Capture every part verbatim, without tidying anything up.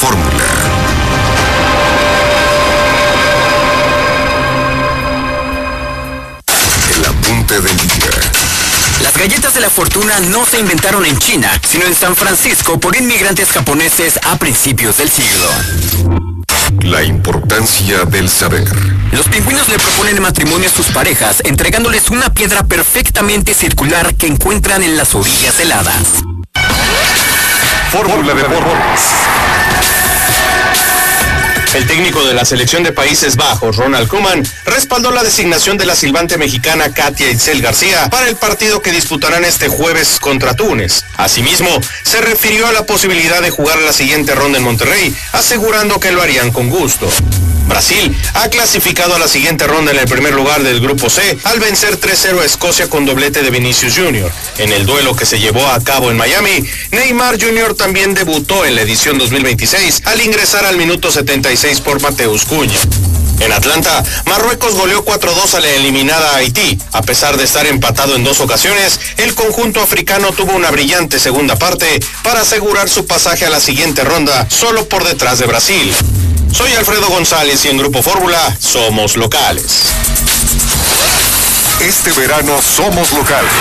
fórmula. El apunte del día. Las galletas de la fortuna no se inventaron en China, sino en San Francisco por inmigrantes japoneses a principios del siglo. La importancia del saber. Los pingüinos le proponen matrimonio a sus parejas, entregándoles una piedra perfectamente circular que encuentran en las orillas heladas. Fórmula de deportes. El técnico de la selección de Países Bajos, Ronald Koeman, respaldó la designación de la silbante mexicana Katia Itzel García para el partido que disputarán este jueves contra Túnez. Asimismo, se refirió a la posibilidad de jugar la siguiente ronda en Monterrey, asegurando que lo harían con gusto. Brasil ha clasificado a la siguiente ronda en el primer lugar del Grupo C al vencer tres cero a Escocia con doblete de Vinicius junior En el duelo que se llevó a cabo en Miami, Neymar junior también debutó en la edición dos mil veintiséis al ingresar al minuto setenta y seis por Mateus Cunha. En Atlanta, Marruecos goleó cuatro dos a la eliminada Haití. A pesar de estar empatado en dos ocasiones, el conjunto africano tuvo una brillante segunda parte para asegurar su pasaje a la siguiente ronda, solo por detrás de Brasil. Soy Alfredo González y en Grupo Fórmula somos locales. Este verano somos locales.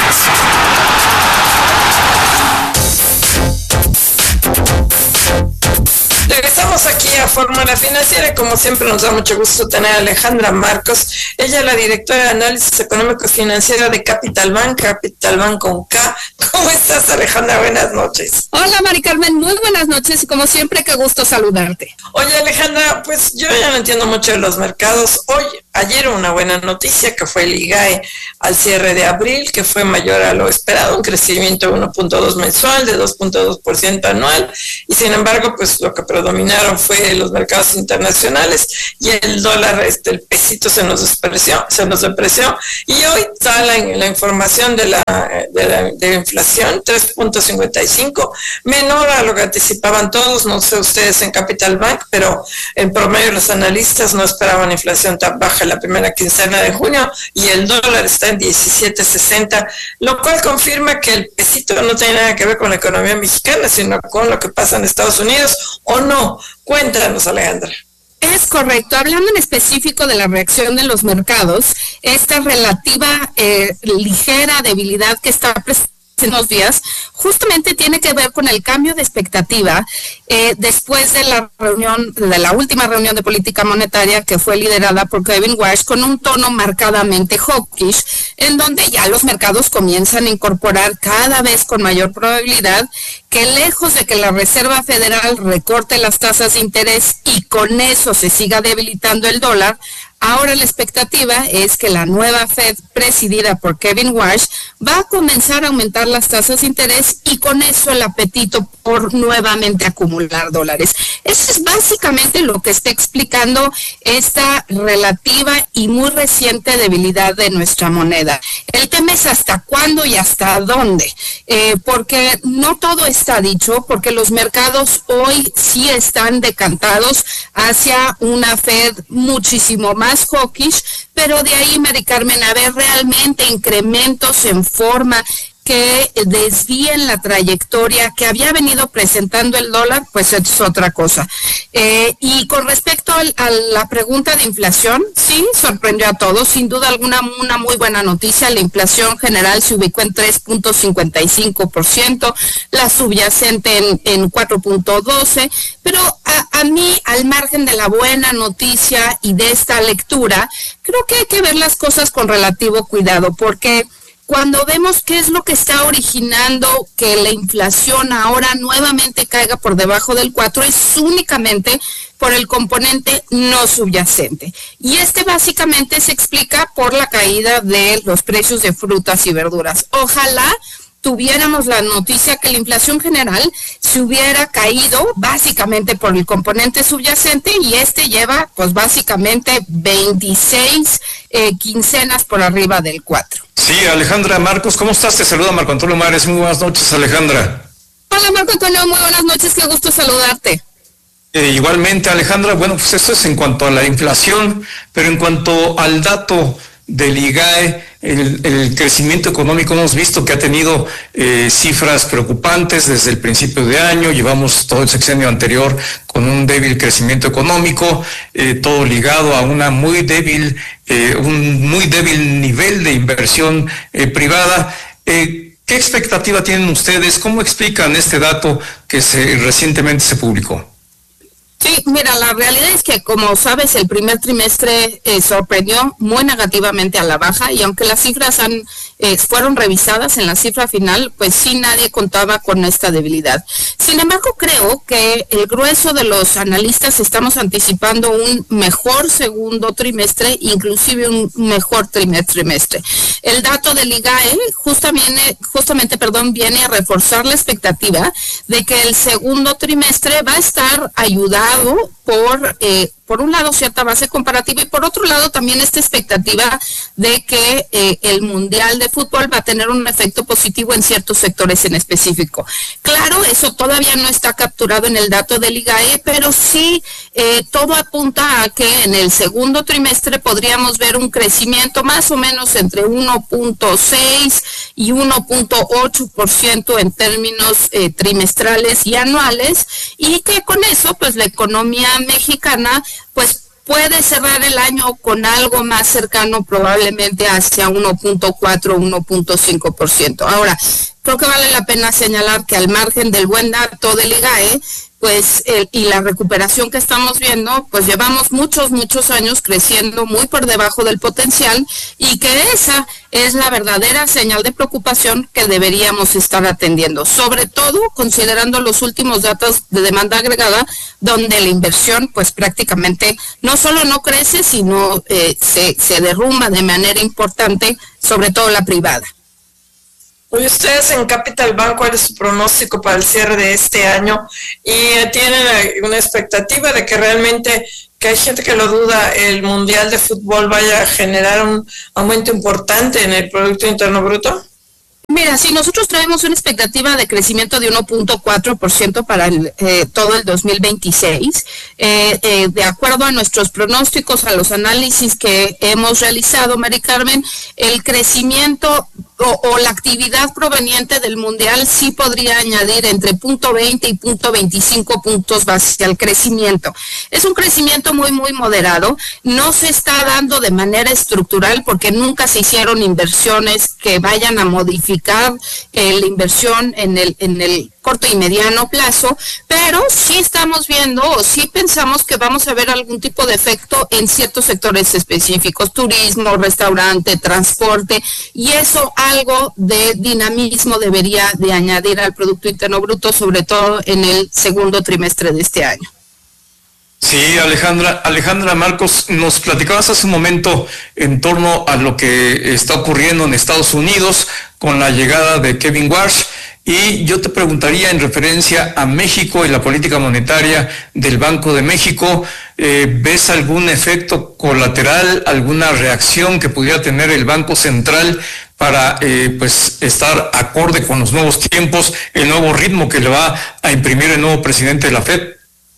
Regresamos aquí a Fórmula Financiera. Como siempre nos da mucho gusto tener a Alejandra Marcos. Ella es la directora de análisis económico financiera de Capital Bank, Capital Bank con K. ¿Cómo estás, Alejandra? Buenas noches. Hola, Mari Carmen, muy buenas noches y como siempre, qué gusto saludarte. Oye, Alejandra, pues yo ya no entiendo mucho de los mercados. Hoy, ayer una buena noticia que fue el I G A E al cierre de abril, que fue mayor a lo esperado, un crecimiento de uno punto dos mensual, de dos punto dos por ciento anual, y sin embargo, pues lo que predominaron fue los mercados internacionales y el dólar, este, el pesito se nos despreció, se nos depreció, y hoy está la, la información de la, de la de inflación, tres punto cincuenta y cinco, menor a lo que anticipaban todos, no sé ustedes en Capital Bank, pero en promedio los analistas no esperaban inflación tan baja en la primera quincena de junio, y el dólar está en diecisiete sesenta, lo cual confirma que el pesito no tiene nada que ver con la economía mexicana, sino con lo que pasa en Estados Unidos, ¿o no? Cuéntanos, Alejandra. Es correcto. Hablando en específico de la reacción de los mercados, esta relativa eh, ligera debilidad que está presente en los días, justamente tiene que ver con el cambio de expectativa eh, después de la reunión, de la última reunión de política monetaria que fue liderada por Kevin Warsh, con un tono marcadamente hawkish, en donde ya los mercados comienzan a incorporar cada vez con mayor probabilidad que lejos de que la Reserva Federal recorte las tasas de interés y con eso se siga debilitando el dólar, ahora la expectativa es que la nueva Fed, presidida por Kevin Warsh, va a comenzar a aumentar las tasas de interés y con eso el apetito por nuevamente acumular dólares. Eso es básicamente lo que está explicando esta relativa y muy reciente debilidad de nuestra moneda. El tema es hasta cuándo y hasta dónde, eh, porque no todo está dicho, porque los mercados hoy sí están decantados hacia una Fed muchísimo más hawkish, pero de ahí, Mari Carmen, a ver realmente incrementos en forma que desvíen la trayectoria que había venido presentando el dólar, pues es otra cosa. Eh, y con respecto al, a la pregunta de inflación, sí, sorprendió a todos, sin duda alguna una muy buena noticia. La inflación general se ubicó en tres punto cincuenta y cinco por ciento, la subyacente en, en cuatro punto doce, pero a, a mí, al margen de la buena noticia y de esta lectura, creo que hay que ver las cosas con relativo cuidado, porque cuando vemos qué es lo que está originando que la inflación ahora nuevamente caiga por debajo del cuatro, es únicamente por el componente no subyacente. Y este básicamente se explica por la caída de los precios de frutas y verduras. Ojalá tuviéramos la noticia que la inflación general se hubiera caído básicamente por el componente subyacente, y este lleva pues básicamente veintiséis eh, quincenas por arriba del cuatro. Sí, Alejandra Marcos, ¿cómo estás? Te saluda Marco Antonio Mares. Muy buenas noches, Alejandra. Hola, Marco Antonio, muy buenas noches, qué gusto saludarte. Eh, igualmente, Alejandra, bueno, pues esto es en cuanto a la inflación, pero en cuanto al dato del I G A E, el, el crecimiento económico hemos visto que ha tenido eh, cifras preocupantes desde el principio de año, llevamos todo el sexenio anterior con un débil crecimiento económico, eh, todo ligado a una muy débil, eh, un muy débil nivel de inversión eh, privada. Eh, ¿Qué expectativa tienen ustedes? ¿Cómo explican este dato que se recientemente se publicó? Sí, mira, la realidad es que, como sabes, el primer trimestre eh, sorprendió muy negativamente a la baja, y aunque las cifras han, eh, fueron revisadas en la cifra final, pues sí, nadie contaba con esta debilidad. Sin embargo, creo que el grueso de los analistas estamos anticipando un mejor segundo trimestre, inclusive un mejor primer trimestre. El dato del I G A E justamente, justamente perdón, viene a reforzar la expectativa de que el segundo trimestre va a estar ayudado por, eh, por un lado, cierta base comparativa, y por otro lado también esta expectativa de que eh, el Mundial de Fútbol va a tener un efecto positivo en ciertos sectores en específico. Claro, eso todavía no está capturado en el dato del I G A E, pero sí eh, todo apunta a que en el segundo trimestre podríamos ver un crecimiento más o menos entre uno punto seis y uno punto ocho por ciento en términos eh, trimestrales y anuales, y que con eso pues la economía mexicana pues puede cerrar el año con algo más cercano, probablemente hacia uno punto cuatro, uno punto cinco por ciento. Ahora, creo que vale la pena señalar que al margen del buen dato del I G A E, pues el, y la recuperación que estamos viendo, pues llevamos muchos, muchos años creciendo muy por debajo del potencial, y que esa es la verdadera señal de preocupación que deberíamos estar atendiendo, sobre todo considerando los últimos datos de demanda agregada, donde la inversión pues prácticamente no solo no crece, sino eh, se, se derrumba de manera importante, sobre todo la privada. Hoy ustedes en Capital Bank, ¿cuál es su pronóstico para el cierre de este año? Y tienen una expectativa de que realmente, que hay gente que lo duda, el Mundial de Fútbol vaya a generar un aumento importante en el Producto Interno Bruto. Mira, si nosotros traemos una expectativa de crecimiento de uno punto cuatro por ciento para el, eh, todo el dos mil veintiséis, eh, eh, de acuerdo a nuestros pronósticos, a los análisis que hemos realizado, Mari Carmen, el crecimiento o, o la actividad proveniente del Mundial sí podría añadir entre punto veinte y punto veinticinco puntos base al crecimiento. Es un crecimiento muy, muy moderado, no se está dando de manera estructural porque nunca se hicieron inversiones que vayan a modificar Eh, la inversión en el, en el corto y mediano plazo, pero sí estamos viendo o sí pensamos que vamos a ver algún tipo de efecto en ciertos sectores específicos, turismo, restaurante, transporte, y eso algo de dinamismo debería de añadir al Producto Interno Bruto, sobre todo en el segundo trimestre de este año. Sí, Alejandra, Alejandra Marcos, nos platicabas hace un momento en torno a lo que está ocurriendo en Estados Unidos con la llegada de Kevin Warsh, y yo te preguntaría en referencia a México y la política monetaria del Banco de México, eh, ¿ves algún efecto colateral, alguna reacción que pudiera tener el Banco Central para eh, pues estar acorde con los nuevos tiempos, el nuevo ritmo que le va a imprimir el nuevo presidente de la Fed?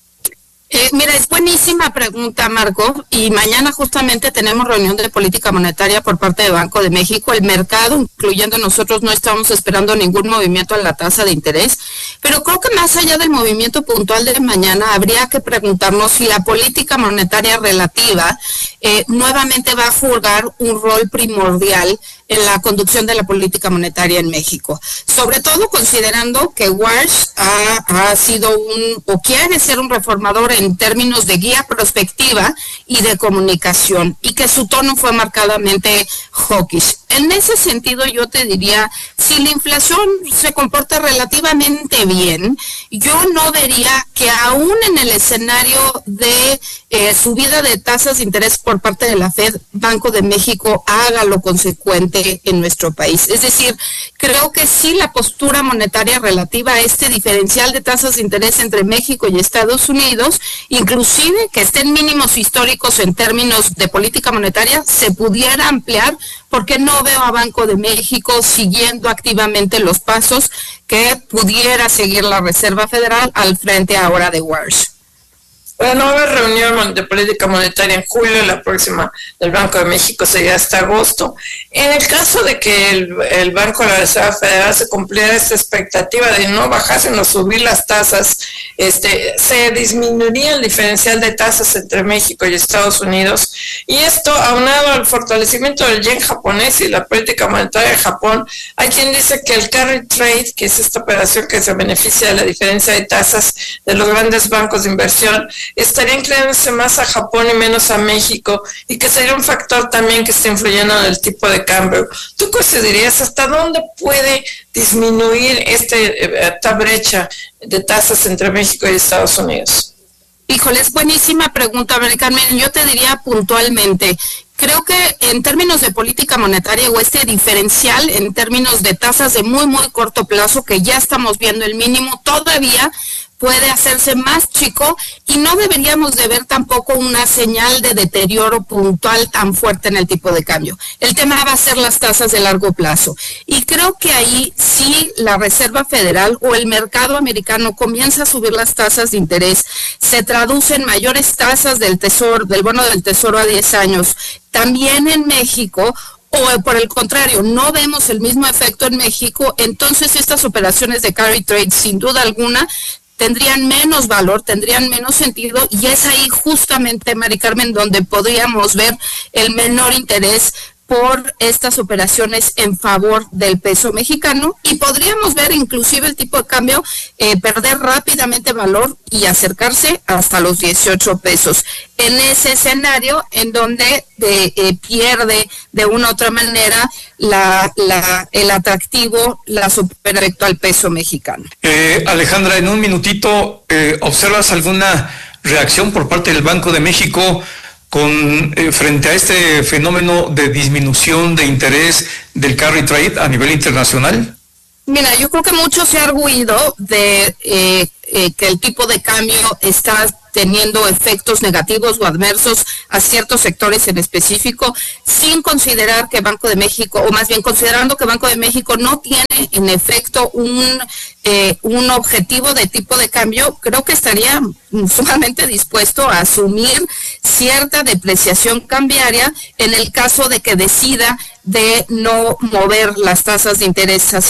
Eh, mira, es buenísima pregunta, Marco, y mañana justamente tenemos reunión de política monetaria por parte del Banco de México. El mercado, incluyendo nosotros, no estamos esperando ningún movimiento en la tasa de interés, pero creo que más allá del movimiento puntual de mañana, habría que preguntarnos si la política monetaria relativa eh, nuevamente va a jugar un rol primordial en la conducción de la política monetaria en México, sobre todo considerando que Warsh ha, ha sido un, o quiere ser un reformador en términos de guía prospectiva y de comunicación, y que su tono fue marcadamente hawkish. En ese sentido, yo te diría, si la inflación se comporta relativamente bien, yo no vería que aún en el escenario de eh, subida de tasas de interés por parte de la Fed, Banco de México haga lo consecuente en nuestro país. Es decir, creo que sí la postura monetaria relativa a este diferencial de tasas de interés entre México y Estados Unidos, inclusive que estén mínimos históricos en términos de política monetaria, se pudiera ampliar, porque no veo a Banco de México siguiendo activamente los pasos que pudiera seguir la Reserva Federal al frente ahora de Warsh. Bueno, no va a haber reunión de política monetaria en julio, la próxima del Banco de México sería hasta agosto. En el caso de que el, el Banco de la Reserva Federal se cumpliera esta expectativa de no bajar sino subir las tasas, este, se disminuiría el diferencial de tasas entre México y Estados Unidos, y esto aunado al fortalecimiento del yen japonés y la política monetaria de Japón. Hay quien dice que el carry trade, que es esta operación que se beneficia de la diferencia de tasas de los grandes bancos de inversión, estaría inclinándose más a Japón y menos a México, y que sería un factor también que está influyendo en el tipo de cambio. ¿Tú considerarías hasta dónde puede disminuir este, esta brecha de tasas entre México y Estados Unidos? Híjole, es buenísima pregunta, Mary Carmen. Yo te diría puntualmente, creo que en términos de política monetaria o este diferencial en términos de tasas de muy, muy corto plazo, que ya estamos viendo el mínimo, todavía puede hacerse más chico, y no deberíamos de ver tampoco una señal de deterioro puntual tan fuerte en el tipo de cambio. El tema va a ser las tasas de largo plazo, y creo que ahí sí la Reserva Federal o el mercado americano comienza a subir las tasas de interés, se traduce en mayores tasas del tesoro, del bono del tesoro a diez años, también en México. O por el contrario, no vemos el mismo efecto en México, entonces estas operaciones de carry trade sin duda alguna tendrían menos valor, tendrían menos sentido, y es ahí justamente, Mari Carmen, donde podríamos ver el menor interés por estas operaciones en favor del peso mexicano, y podríamos ver inclusive el tipo de cambio eh, perder rápidamente valor y acercarse hasta los dieciocho pesos. En ese escenario en donde de, eh, pierde de una u otra manera la, la, el atractivo, la supera respecto al peso mexicano. Eh, Alejandra, en un minutito, eh, ¿observas alguna reacción por parte del Banco de México con eh, frente a este fenómeno de disminución de interés del carry trade a nivel internacional? Mira, yo creo que mucho se ha arguido de eh, eh, que el tipo de cambio está teniendo efectos negativos o adversos a ciertos sectores en específico, sin considerar que Banco de México, o más bien considerando que Banco de México no tiene en efecto un, eh, un objetivo de tipo de cambio. Creo que estaría sumamente dispuesto a asumir cierta depreciación cambiaria en el caso de que decida de no mover las tasas de interés hacia